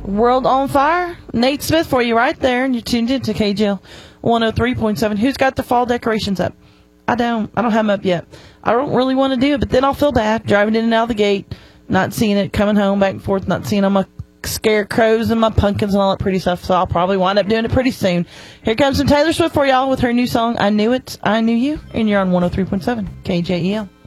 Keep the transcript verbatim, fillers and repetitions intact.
World on Fire. Nate Smith for you right there, and you're tuned in to K J L one oh three point seven. Who's got the fall decorations up? I don't. I don't have them up yet. I don't really want to do it, but then I'll feel bad driving in and out of the gate, not seeing it, coming home back and forth, not seeing all my scarecrows and my pumpkins and all that pretty stuff, so I'll probably wind up doing it pretty soon. Here comes some Taylor Swift for y'all with her new song, I Knew It, I Knew You, and you're on one oh three point seven K J E L.